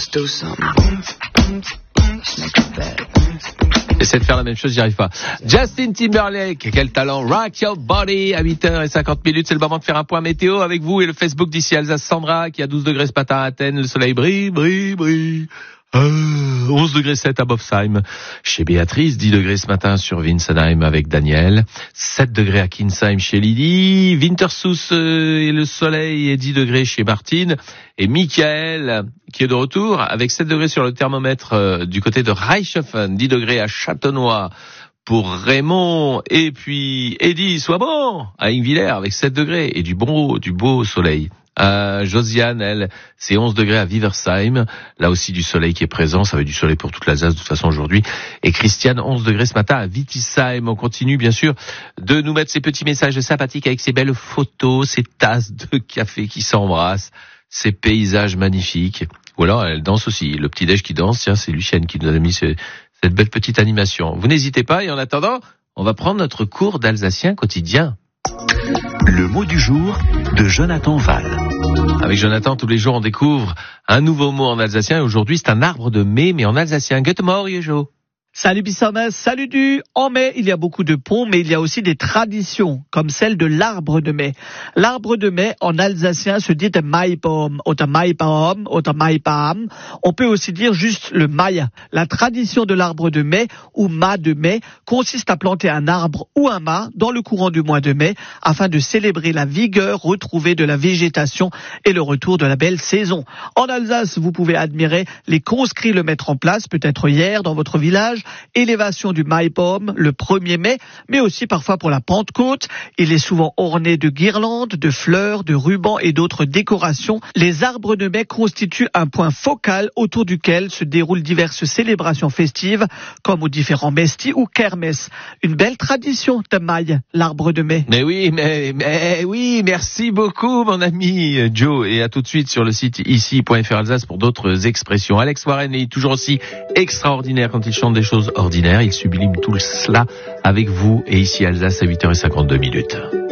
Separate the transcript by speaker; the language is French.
Speaker 1: Let's do something.
Speaker 2: J'essaie de faire la même chose, j'y arrive pas. Justin Timberlake, quel talent. Rock Your Body à 8h50. C'est le moment de faire un point météo avec vous et le Facebook d'ici Alsace Sandra qui a 12 degrés ce matin à Athènes. Le soleil brille. 11 degrés 7 à Bofsheim. Chez Béatrice, 10 degrés ce matin sur Winsenheim avec Daniel. 7 degrés à Kinsheim chez Lydie. Wintersoos et le soleil et 10 degrés chez Martine. Et Michael, qui est de retour avec 7 degrés sur le thermomètre du côté de Reichshofen. 10 degrés à Châtenois pour Raymond. Et puis Eddy, soit bon, à Ingvillers avec 7 degrés et du beau soleil. Josiane, elle, c'est 11 degrés à Wiversheim. Là aussi du soleil qui est présent. Ça va être du soleil pour toute l'Alsace de toute façon aujourd'hui. Et Christiane, 11 degrés ce matin à Wittisheim. On continue bien sûr de nous mettre ces petits messages sympathiques avec ces belles photos, ces tasses de café qui s'embrassent, ces paysages magnifiques. Ou alors elle danse aussi. Le petit déj qui danse, tiens, c'est Lucienne qui nous a mis cette belle petite animation. Vous n'hésitez pas et en attendant, on va prendre notre cours d'alsacien quotidien.
Speaker 3: Le mot du jour de Jonathan Val.
Speaker 2: Avec Jonathan, tous les jours, on découvre un nouveau mot en alsacien. Et aujourd'hui, c'est un arbre de mai, mais en alsacien. Guten Morgen, Jo.
Speaker 4: Salut Bissamas, salut du. En mai, il y a beaucoup de ponts, mais il y a aussi des traditions, comme celle de l'arbre de mai. L'arbre de mai, en alsacien, se dit Maibaum, oder Maibaum, oder Maibaum. On peut aussi dire juste le Maya. La tradition de l'arbre de mai, ou mât de mai, consiste à planter un arbre ou un mât dans le courant du mois de mai, afin de célébrer la vigueur retrouvée de la végétation et le retour de la belle saison. En Alsace, vous pouvez admirer les conscrits le mettre en place, peut-être hier, dans votre village. Élévation du Maibaum le 1er mai, mais aussi parfois pour la Pentecôte. Il est souvent orné de guirlandes, de fleurs, de rubans et d'autres décorations. Les arbres de mai constituent un point focal autour duquel se déroulent diverses célébrations festives, comme aux différents mestis ou kermesses. Une belle tradition de Maï, l'arbre de mai.
Speaker 2: Mais oui, merci beaucoup mon ami Joe. Et à tout de suite sur le site ici.fr Alsace pour d'autres expressions. Alex Warren est toujours aussi extraordinaire quand il chante des choses ordinaires. Il sublime tout cela avec vous et ici Alsace à 8h52.